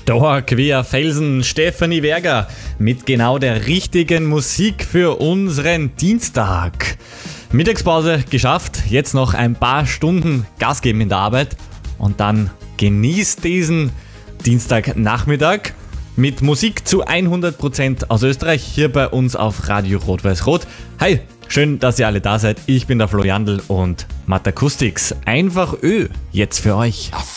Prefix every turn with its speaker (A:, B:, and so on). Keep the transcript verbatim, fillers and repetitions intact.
A: Stark wie ein Felsen, Stefanie Werger mit genau der richtigen Musik für unseren Dienstag. Mittagspause geschafft, jetzt noch ein paar Stunden Gas geben in der Arbeit und dann genießt diesen Dienstagnachmittag mit Musik zu hundert Prozent aus Österreich hier bei uns auf Radio Rot-Weiß-Rot. Hi, schön, dass ihr alle da seid. Ich bin der Flo Jandl und Matakustics. Einfach Ö, jetzt für euch.